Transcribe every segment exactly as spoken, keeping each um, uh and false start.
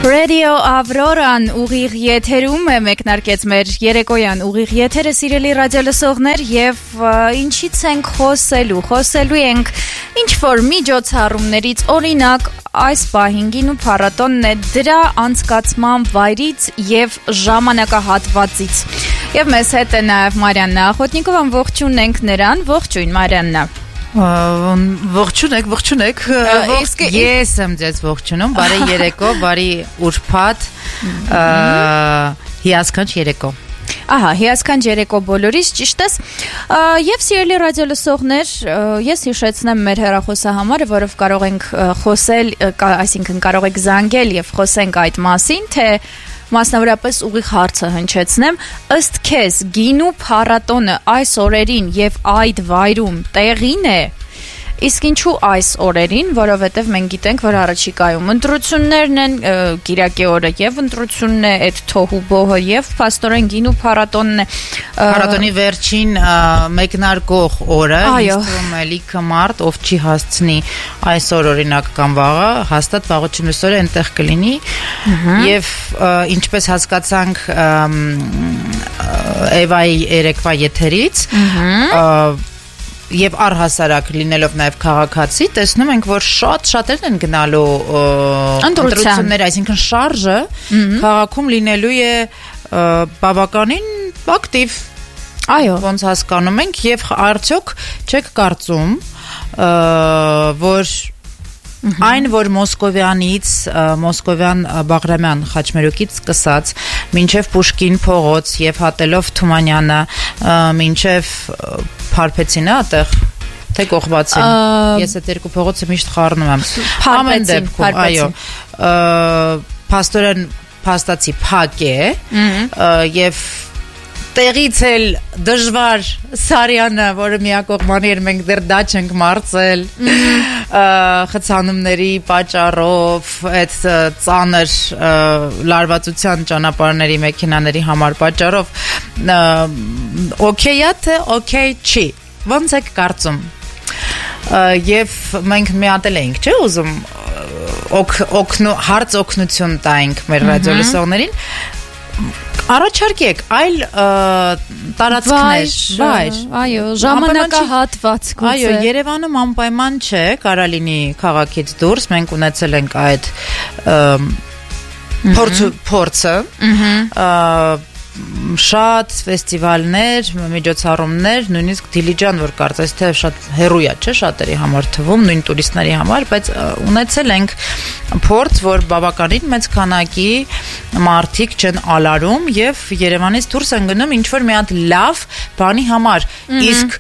Radio Aurora-ն ուղիղ եթերում է, մեկնարկեց մեր երեկոյան ուղիղ եթերը, սիրելի ռադիոլսողներ, եւ ինչից ենք խոսելու, խոսելու ենք ինչ-որ միջոցառումներից, օրինակ այս պահին գինու փառատոնն է, դրա անցկացման վայրից եւ ժամանակահատվածից։ Եվ մեզ հետ է նաեւ Մարիաննա Ախոտնիկովան, ողջույն ենք նրան, ողջույն Մարիաննա։ Ողջունեք, ողջունեք, ես եմ ձեզ ողջունում, բարի երեկո, բարի ուրբաթ, հիասքանչ երեկո։ Ահա, հիասքանչ երեկո բոլորիս, ճիշտ ես, եւ սիրելի ռադիոլսողներ, ես հիշեցնեմ մեր հեռախոսահամարը, որով կարող ենք խոսել, այսինքն կարող եք զանգել եւ խոսենք այդ մասին, թե մասնավորապես ուղիղ հարցը հնչեցնեմ, ըստ քեզ գինու փառատոնը այս օրերին եւ այդ վայրում տեղին է, իսկ ինչու այս օրերին, որովհետեւ մենք գիտենք, որ առաջիկայում ընտրություններն են, կիրակի օրը եւ ընտրությունն է, այդ թոհու բոհը եւ փաստորեն գինու փառատոնն է, փառատոնի վերջին մեկնարկող օրը, ինձ թվում է լիքը մարդ, ով չի հասցնի այսօր օրինակ կամ վաղը, հաստատ վաղուց մյուսօրը այնտեղ կլինի եւ ինչպես հասկացանք Էվայի երեկվա եթերից, եւ առհասարակ լինելով նաեւ քաղաքացի, տեսնում ենք, որ շատ շատերն են գնալու ընտրություններ, այսինքն շարժը քաղաքում լինելու է բավականին ակտիվ։ Այո, ոնց հասկանում ենք, եւ արդյոք չեք կարծում, որ այն, որ Մոսկովյանից, Մոսկովյան Բաղրամյան խաչմերուկից սկսած, մինչև Պուշկին փողոց եւ հատելով Թումանյանը, մինչև Փարպեցին է այդտեղ, թե Կողբացին, ես այդ երկու փողոցը միշտ խառնում եմ, ամեն դեպքում, այո, փաստորեն փաստացի փակ է եւ տեղից էլ դժվար Սարյանը, որը միակողմանի էր, մենք դեռ դա չենք մարծել, խցանումների պատճառով, այդ ծանր լարվածության ճանապարհների մեքենաների համար պատճառով, օքեյ է, թե օքեյ չի, ոնց եք կարծում, եւ մենք միատել էինք, չէ՞ ուզում, հարց օգնություն տայինք մեր ռադիոլսողներին, առաջարկեք այլ տարածքներ, վայր, այո, ժամանակահատված գուցե։ Այո, Երևանում անպայման չէ, կարա լինի քաղաքից դուրս, մենք ունեցել ենք այդ փորձը, շատ ֆեստիվալներ, միջոցառումներ, նույնիսկ Դիլիջան, որ կարծես թե շատ հեռու է, չէ, շատերի համար թվում, նույն տուրիստների համար, բայց ունեցել ենք փորձ, որ բավականին մեծ քանակի մարդիկ չեն ալարում եւ Երևանից դուրս են գնում ինչ որ մի հատ լավ բանի համար, իսկ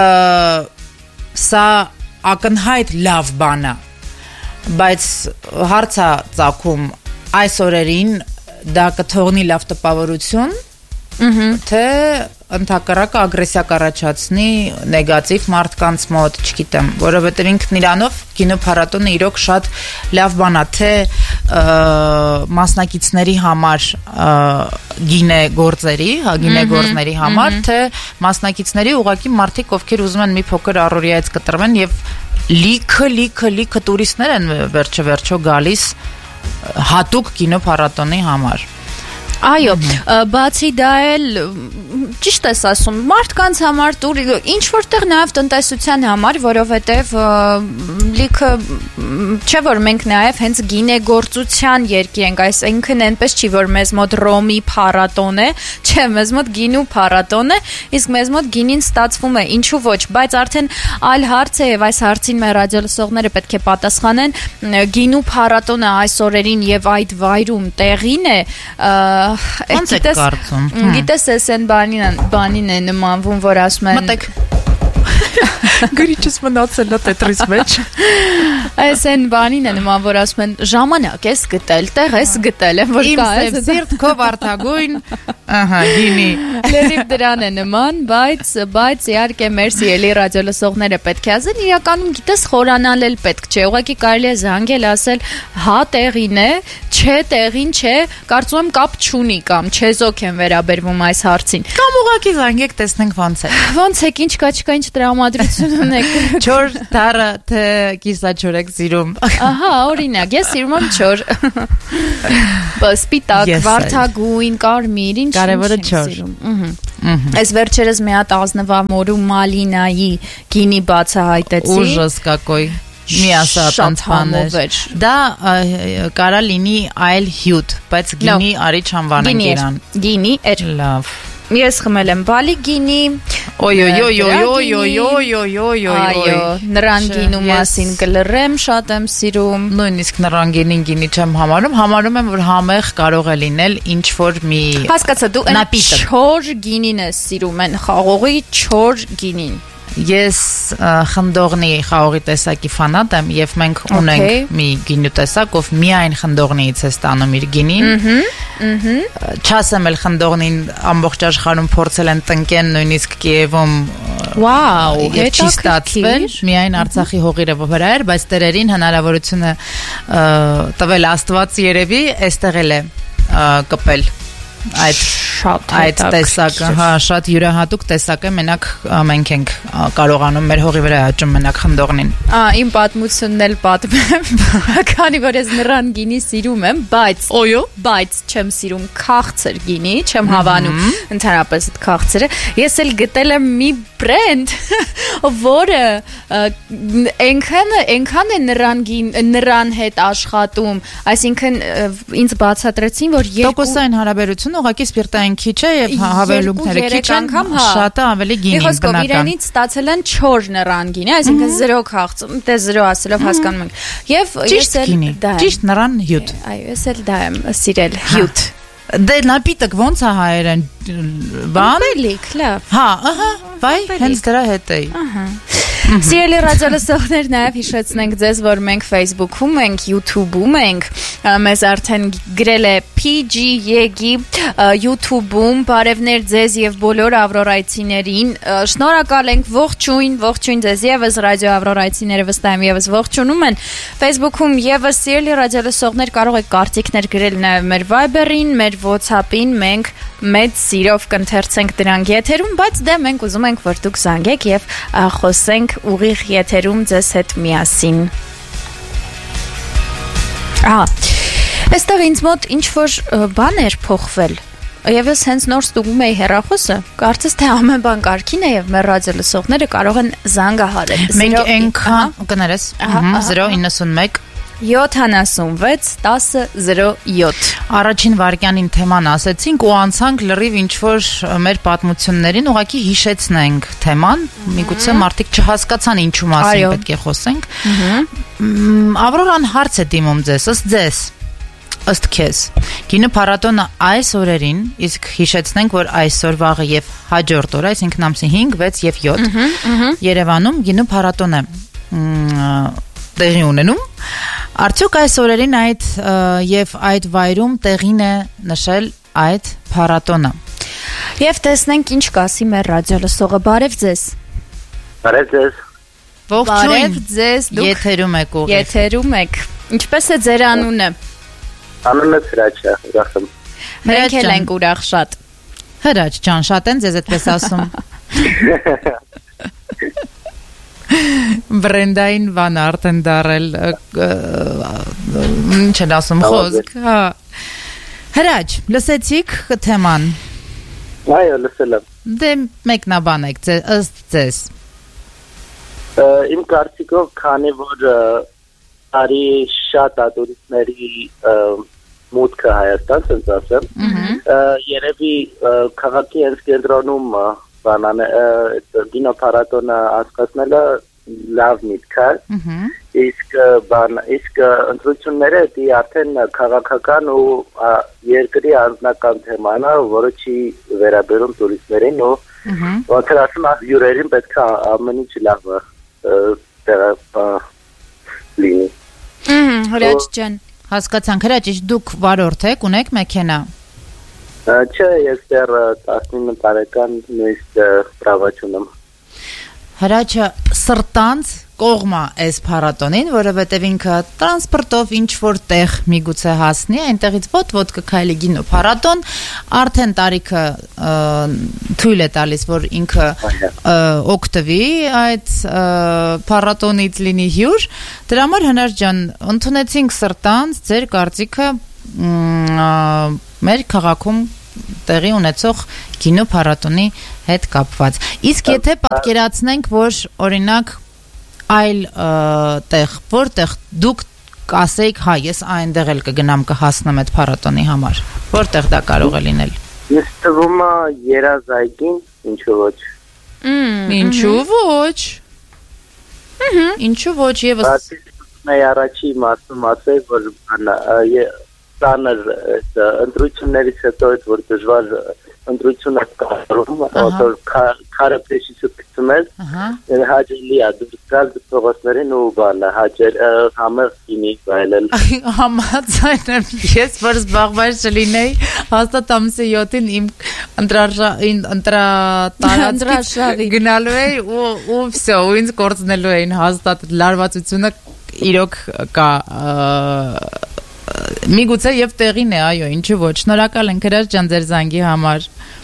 սա ակնհայտ լավ բան է, բայց հարցը ծագում այս օրերին դա կթողնի լավ տպավորություն, թե ընդհակառակը ագրեսիա կառաջացնի նեգատիվ մարդկանց մոտ, չգիտեմ, որովհետև ինքն իրանով գինու փառատոնը իրոք շատ լավ բան է, թե մասնակիցների համար գինե գործերի, գինե գործների համար, թե մասնակիցների ուղղակի մարդիկ, ովքեր ուզում են մի փոքր առօրյայից կտրվեն եւ լիքը լիքը լիքը տուրիստներ են վերջը վերջո գալիս հատուկ գինո փառատոնի համար։ Այո, բացի դա էլ ճիշտ ես ասում, մարդկանց համար տուր, ինչ որտեղ նաև տնտեսության համար, որովհետև լիքը չէ որ մենք նաև հենց գինեգործության երկիր ենք, այսինքն այնպես չի որ մեզ մոտ ռոմի փառատոն է, չէ, մեզ մոտ գինու փառատոն է, իսկ մեզ մոտ գինին ստացվում է, ինչու ոչ, բայց արդեն այլ հարց է եւ այս հարցին մեր ռադիոլսողները պետք է պատասխանեն, գինու փառատոնը այս օրերին եւ այդ վայրում տեղին է, ոնց եք կարծում։ Գիտես, ես այն բանին է նմանվում, որ ասում են մտեք գրիչս մնացել է տետրից մեջ։ Այս այն բանին է նման, որ ասում են ժամանակ ես գտել, տեղ ես գտել, որ կա է սիրտ քո վարդագույն, ահա, գինի։ Լրիվ դրան է նման, բայց բայց իհարկե մեր սիրելի ռադիոլսողները պետք է ասեն, իրականում գիտես խորանալ էլ պետք չէ, ուղղակի կարելի է զանգել ասել, հա տեղին է, չէ տեղին չէ, կարծում եմ կապ չունի կամ չեզոք են վերաբերվում այս հարցին։ Կամ ուղղակի զանգեք, տեսնենք ոնց է։ Ոնց է, ինչ կա, չկա, ինչ դրա տրամադրություն ունեք։ Չոր դարը թե կիսաչոր եք սիրում։ Ահա, օրինակ, ես սիրում եմ չոր։ Սպիտակ, վարդագույն, կարմիր, ինչ կարևորը չոր։ Այս վերջերս մի հատ ազնվամորու մալինայի գինի բացահայտեցի։ Ուժս какой։ Մի ասած բաներ։ Դա կարա լինի այլ հյութ, բայց գինի արի չանվանենք իրան։ Գինի էր։ Լավ։ Ես խմել եմ բալի գինի։ Օյ-օյ-օյ-օյ-օյ-օյ-օյ-օյ-օյ։ Այո, նռան գինու մասին կլռեմ, շատ եմ սիրում։ Նույնիսկ նռան գինին գինի չեմ համարում, համարում եմ, որ համեղ կարող է լինել ինչ որ մի Հասկացա, դու այն չոր գինին ես սիրում, այն խաղողի չոր գինին։ Ես խնդողնի խաղողի տեսակի ֆանատ եմ եւ մենք ունենք մի գինու տեսակ, ով միայն խնդողնիից է ստանում իր գինին։ Չասեմ էլ խնդողնին ամբողջ աշխարհում փորձել են տնկեն, նույնիսկ Կիևում Վաու, չի ստացվել, միայն Արցախի հողի վրա էր, բայց տերերին հնարավորությունը տվել Աստված երևի, այստեղ էլ է կպել այդ շատ այդ տեսակը, հա, շատ յուրահատուկ տեսակ է, մենակ մենք ենք կարողանում մեր հողի վրա աճում մենակ խնդողնին։ Ա, իմ պատմությունն էլ պատմեմ, քանի որ ես նռան գինի սիրում եմ, բայց օյո, բայց չեմ սիրում քաղցր գինի, չեմ հավանում ընդհանրապես այդ քաղցրը։ Ես էլ գտել եմ մի բրենդ, որը այնքան այնքան է նռան գին նռան հետ աշխատում, այսինքն ինձ բացատրեցին, որ երկու տոկոսային հարաբերություն ուղղակի սպիրտային քիչ է եւ հավելումները քիչ են, շատ ավելի գինի բնական։ Իրենից ստացել են չոր նռան գինի, այսինքն զրո քաղցում, դե զրո ասելով հասկանում ենք։ Եւ ես էլ դա ճիշտ նռան հյութ։ Այո, ես էլ դա եմ սիրել հյութ։ Դե նապիտակ ոնց է հայերեն բան։ Բելիք, լավ։ Հա, ահա, վայ, հենց դրա հետ էի։ Ահա։ Սիրելի ռադիոլսողներ, նաև հիշեցնենք ձեզ, որ մենք Facebook-ում ենք, YouTube-ում ենք, մեզ արդեն գրել է P G Yegi YouTube-ում, բարևներ ձեզ եւ բոլոր ավրորայցիներին, շնորհակալ ենք, ողջույն, ողջույն ձեզ եւս ռադիո ավրորայցիները վստահ եմ եւս ողջունում են, Facebook-ում եւս սիրելի ռադիոլսողներ կարող եք կարծիքներ գրել նաև մեր Viber-ին, մեր WhatsApp-ին, մենք մեծ սիրով կընթերցենք դրանք եթերում, բայց դե մենք ուզում ենք, որ դուք զանգեք եւ խոսենք ուղիղ եթերում ձեզ հետ միասին։ Ահա, այստեղ ինձ մոտ ինչ որ բան էր փոխվել։ Եվ ես հենց նոր ստուգում էի հեռախոսը, կարծես թե ամեն բան կարգին է եւ մեր ռադիոլսողները կարող են զանգահարել։ Մենք այնքան կներես զրո իննսունմեկ յոթանասունվեց տասը զրո յոթ Առաջին վարկյանին թեման ասեցինք ու անցանք լրիվ ինչ-որ մեր պատմություններին, ուղղակի հիշեցնենք թեման, միգուցե մարդիկ չհասկացան ինչու մասին պետք է խոսենք։ Ավրորան հարց է դիմում ձեզ, ըստ ձեզ, ըստ քեզ, գինու փառատոնը այս օրերին, իսկ հիշեցնենք, որ այսօր վաղը եւ հաջորդ օրը, այսինքն ամսի հինգ, վեց եւ յոթ Երևանում գինու փառատոն է տեղի ունենում։ Արդյոք այս օրերին այդ եւ այդ վայրում տեղին է նշել այդ փառատոնը։ Եվ տեսնենք ինչ կասի մեր ռադիոլսողը։ Բարև ձեզ։ Բարև ձեզ։ Ողջույն։ Բարև ձեզ, դուք եթերում եք ուղիղ։ Եթերում եք։ Ինչպես է ձեր անունը։ Անունը Հրաչ է, ուրախ եմ։ Մենք էլ ենք ուրախ շատ։ Հրաչ ջան, շատ են ձեզ այդպես ասում։ Բրենդային բան արդեն դարել ինչ են ասում խոսք, հա։ Հրաչ, լսեցիք թեման։ Այո, լսել եմ։ Դե մեկնաբանեք ըստ ձեզ։ Իմ կարծիքով, քանի որ արի շատ տուրիստների մուտքը Հայաստան, ասենց ասեմ, երևի քաղաքի հենց կենտրոնում բանան գինո փառատոնը անցկացնելը լավ միտք է, իսկ բան իսկ ընտրությունները դի արդեն քաղաքական ու երկրի անձնական թեման է, որը չի վերաբերում տուրիստներին ու ոնց ասում հյուրերին պետք է ամեն ինչ լավ լինի։ Հրաչ ջան, հասկացանք, Հրաչ, դուք վարորդ եք, ունեք մեքենա։ Չէ, ես դեռ տասնինը տարեկան նույնիսկ պրավա չունեմ։ Հրաչը սրտանց կողմա այս փառատոնին, որովհետև ինքը տրանսպորտով ինչ որ տեղ միգուցե հասնի, այնտեղից ոտ-ոտ կքայլի գինու փառատոն, արդեն տարիքը թույլ է տալիս, որ ինքը օգտվի այդ փառատոնից լինի հյուր, դրա համար Հնար ջան, ընդունեցինք սրտանց ձեր կարծիքը մեր քաղաքում տեղի ունեցող գինու փառատոնի հետ կապված։ Իսկ եթե պատկերացնենք, որ օրինակ այլ տեղ, որտեղ դուք կասեիք, հա, ես այնտեղ էլ կգնամ կհասնեմ այդ փառատոնի համար, որտեղ դա կարող է լինել։ Ես թվում է երազայգին, ինչու ոչ։ Ինչու ոչ։ Ինչու ոչ եւս Նայ առաջի մասում ասել, որ ծանր ընտրություններից հետո այդ որ դժվար ընտրությունը կատարում, որ քարը փեշից գցում ես, հաջելի է դուրս գալ փողոցներին ու բանը, հաջեր համեղ գինի վայելել։ Համաձայն եմ, ես որ զբաղված չլինեի, հաստատ ամսի յոթին իմ ընտրատարածքից գնալու էի ու վсё, ու ինձ կորցնելու էին հաստատ լարվածությունը իրոք կա միգուցե եւ տեղին է, այո, ինչու ոչ։ Շնորհակալ ենք Հրաշ ջան ձեր զանգի համար։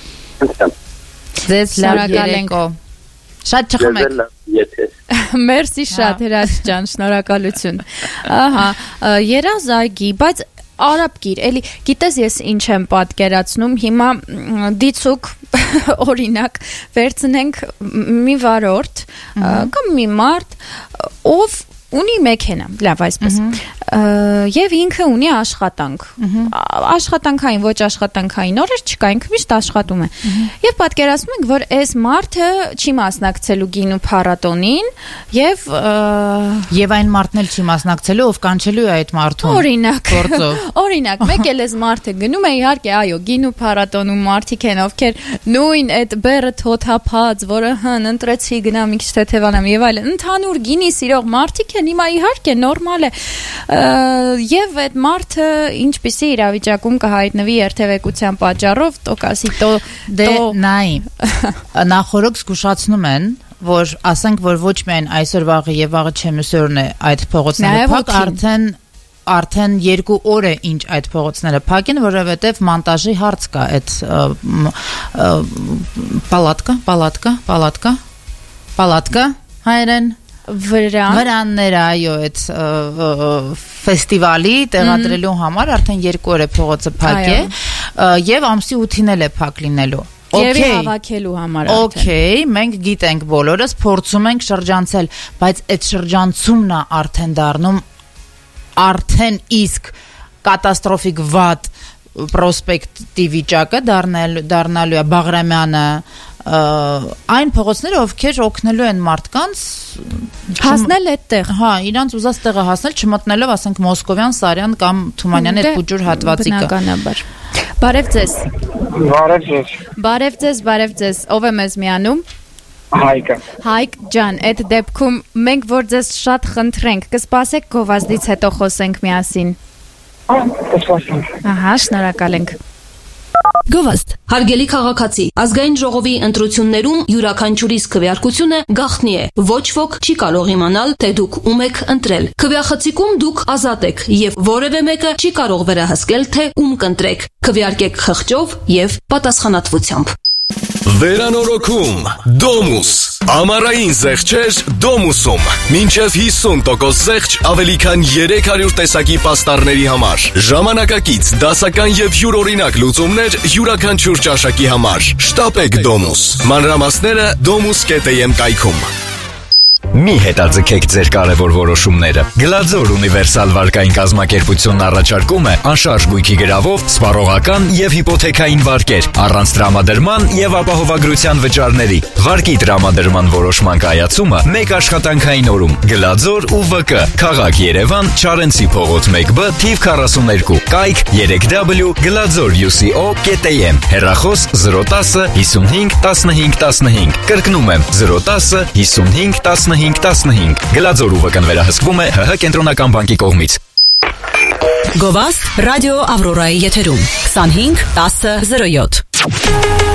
Ձեզ լավ երեկո։ Շատ չխմեք։ Մերսի շատ Հրաշ ջան, շնորհակալություն։ Ահա, երազայգի, բայց արաբկիր, էլի գիտես ես ինչ եմ պատկերացնում, հիմա դիցուկ օրինակ վերցնենք մի վարորդ կամ մի մարդ, ով ունի մեքենա, լավ այսպես, և ինքը ունի աշխատանք, աշխատանքային, ոչ աշխատանքային օրեր չկա, ինքը միշտ աշխատում է, և պատկերացնում ենք, որ այս մարդը չի մասնակցելու գինու փառատոնին, և և այն մարդն էլ չի մասնակցելու, ով կանչելու է այդ մարդուն, օրինակ, օրինակ, մեկ էլ այս մարդը գնում է, իհարկե, այո, գինու փառատոնում մարդիկ են, ովքեր նույն այդ բերը թոթափած, որը հն ընտրեցի գնամ մի քիչ թեթևանամ և այլն, ընդհանուր գինի սիրող մարդիկ են, հիմա իհարկե նորմալ է եւ այդ մարդը ինչպիսի իրավիճակում կհայտնվի երթևեկության պատճառով տոկասի տո դե նայ նախորոք զգուշացնում են որ ասենք որ ոչ միայն այսօր վաղը եւ վաղը չեմիսորն է այդ փողոցները փակ արդեն արդեն երկու օր է ինչ այդ փողոցները փակ են որովհետեւ մոնտաժի հարց կա այդ պալատկա պալատկա պալատկա պալատկա հայերեն Վրան վրանները այո այդ ֆեստիվալի տեղադրելու համար արդեն երկու օր է փողոցը փակ է եւ ամսի ութին էլ է փակ լինելու Եվ հավաքելու համար Okay, մենք գիտենք բոլորս փորձում ենք շրջանցել, բայց այդ շրջանցումն է արդեն դառնում արդեն իսկ կատաստրոֆիկ վատ պրոսպեկտի վիճակը դառնալու դառնալու է Բաղրամյանը այն փողոցները ովքեր օգնելու են մարդկանց հասնել այդտեղ հա իրանց ուզած տեղը հասնել չմտնելով ասենք Մոսկովյան, Սարյան կամ Թումանյան այդ փուջուր հատվածիկը բնականաբար Բարև ձեզ Բարև ձեզ Բարև ձեզ Բարև ձեզ ով է մեզ միանում Հայկը Հայկ ջան այդ դեպքում մենք որ ձեզ շատ խնդրենք կսպասեք գովազդից հետո խոսենք միասին Ահա շնորհակալ ենք Գովազդ Հարգելի քաղաքացի, ազգային ժողովի ընտրություններում յուրաքանչյուրիս քվեարկությունը գաղտնի է։ Ոչ ոք չի կարող իմանալ, թե դուք ում եք ընտրել։ Քվեախցիկում դուք ազատ եք եւ որևէ մեկը չի կարող վերահսկել, թե ում կընտրեք։ Քվեարկեք խղճով եւ պատասխանատվությամբ։ Վերանորոգում Domus Ամառային զեղչեր Domus-ում մինչև հիսուն տոկոս զեղչ ավելի քան երեք հարյուր տեսակի պաստառների համար ժամանակակից դասական եւ յուրօրինակ լուծումներ յուրաքանչյուր ճաշակի համար շտապեք Domus մանրամասները domus.am կայքում Մի հետաձգեք ձեր կարևոր որոշումները։ Գլաձոր ունիվերսալ վարկային կազմակերպությունն առաջարկում է անշարժ գույքի գրավով, սպառողական եւ հիպոթեքային վարկեր, առանց տրամադրման եւ ապահովագրության վճարների։ Վարկի տրամադրման որոշման կայացումը մեկ աշխատանքային օրում։ Գլաձոր ու ՎԿ, Քաղաք Երևան, Չարենցի փողոց մեկ B, թիվ քառասուններկու, կայք երեք w gladzor u c o dot a m, հեռախոս zero one zero հիսունհինգ տասնհինգ տասնհինգ, կրկնում եմ zero one zero հիսունհինգ տասնհինգ տասնհինգ, Գլաձոր ՈՒՎԿ-ն վերահսկվում է ՀՀ կենտրոնական բանկի կողմից։ Գովազդ ռադիո Ավրորայի եթերում քսանհինգ տասը զրո յոթ